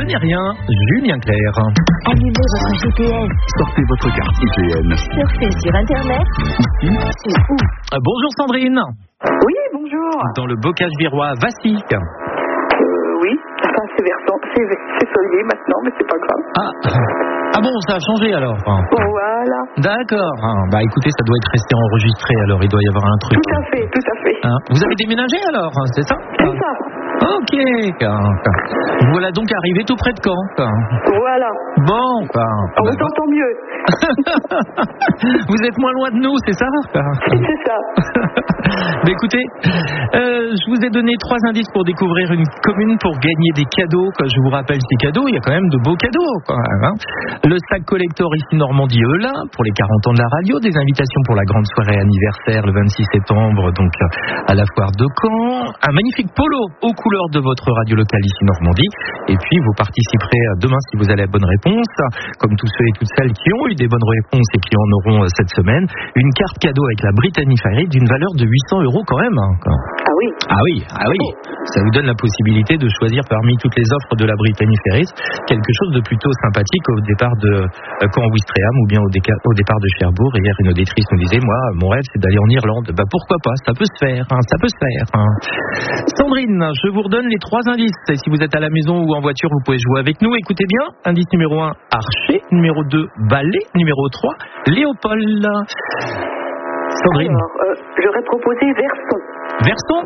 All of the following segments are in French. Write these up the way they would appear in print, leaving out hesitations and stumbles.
connaît rien, Julien Clerc. Allumez votre GPS. Sortez votre carte IGN. Surfez sur Internet. C'est où? Bonjour Sandrine. Oui, bonjour. Dans le bocage virois, Vassy. Oui, enfin c'est soleil maintenant, mais c'est pas grave. Ah bon, ça a changé alors. Voilà. D'accord. Bah écoutez, ça doit être resté enregistré alors, il doit y avoir un truc. Tout à fait. Vous avez déménagé alors, c'est ça? C'est ça. Ok. Vous voilà donc arrivé tout près de Caen. Voilà. Bon. On vous entend mieux. Vous êtes moins loin de nous, c'est ça? C'est ça. Mais écoutez, je vous ai donné 3 indices pour découvrir une commune pour gagner des cadeaux. Quand je vous rappelle ces cadeaux, il y a quand même de beaux cadeaux. Quand même, hein. Le sac collector ici Normandie Eulin pour les 40 ans de la radio, des invitations pour la grande soirée anniversaire le 26 septembre, donc à la foire de Caen, un magnifique polo aux couleurs de votre radio locale ici Normandie. Et puis vous participerez demain si vous avez la bonne réponse, comme tous ceux et toutes celles qui ont eu des bonnes réponses et qui en auront cette semaine, une carte cadeau avec la Brittany Ferries d'une valeur de 800 € quand même. Ah oui. Ça vous donne la possibilité de choisir parmi toutes les offres de la Brittany Ferries quelque chose de plutôt sympathique au départ de Caen-Ouistreham ou bien au départ de Cherbourg. Et hier, une auditrice nous disait, moi, mon rêve, c'est d'aller en Irlande. Bah pourquoi pas, ça peut se faire. Sandrine, je vous redonne les 3 indices. Et si vous êtes à la maison ou en voiture, vous pouvez jouer avec nous. Écoutez bien, indice numéro 1, Archer. Numéro 2, Balai. Numéro 3, Léopold. Sandrine. Alors, j'aurais proposé Verson. Verson.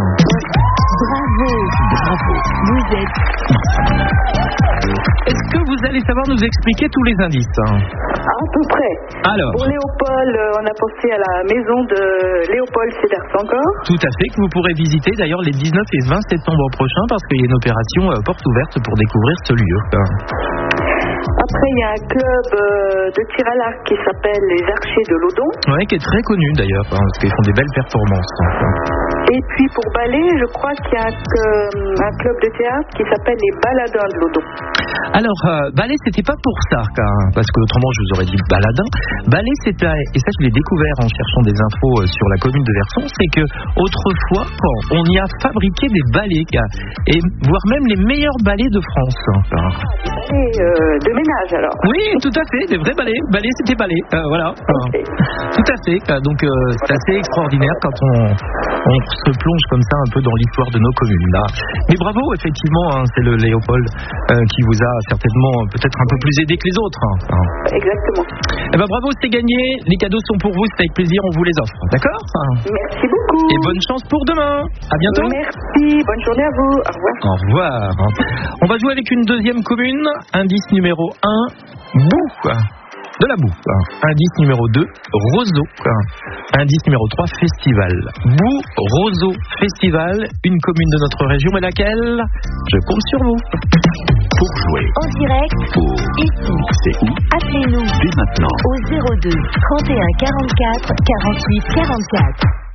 Bravo. Vous êtes... Est-ce que vous allez savoir nous expliquer tous les indices? À peu près. Alors. Pour Léopold, on a pensé à la maison de Léopold Sédar Senghor. Tout à fait, que vous pourrez visiter d'ailleurs les 19 et 20 septembre prochains parce qu'il y a une opération porte ouverte pour découvrir ce lieu. Après, il y a un club de tir à l'arc qui s'appelle les Archers de l'Odon. Oui, qui est très connu d'ailleurs, parce qu'ils font des belles performances. Et puis pour Balai, je crois qu'il y a un club de théâtre qui s'appelle les Baladins de l'Odon. Alors, Balai, c'était pas pour ça, parce que autrement je vous aurais dit Baladin. Balai, c'était, et ça je l'ai découvert en cherchant des infos sur la commune de Verson, c'est que autrefois, on y a fabriqué des balais, et voire même les meilleurs balais de France. Des balais de ménage alors. Oui, tout à fait, des vrais balais. Balais, c'était balais, voilà. Okay. Tout à fait, donc c'est assez extraordinaire quand on se plonge comme ça un peu dans l'histoire de nos communes là. Mais bravo, effectivement, c'est le Léopold qui vous a certainement peut-être un peu plus aidé que les autres. Exactement. Eh ben bravo, c'est gagné. Les cadeaux sont pour vous, c'est avec plaisir, on vous les offre. D'accord? Merci beaucoup. Et bonne chance pour demain. À bientôt. Merci, bonne journée à vous. Au revoir. Au revoir. On va jouer avec une deuxième commune. Indice numéro 1, Boue. De la boue. Indice numéro 2, Roseau. Indice numéro 3, Festival. Boue, Roseau, Festival. Une commune de notre région, mais laquelle? Je compte sur vous. Pour jouer En direct, ici. C'est où? Appelez-nous Dès maintenant. au 02 31 44 48 44.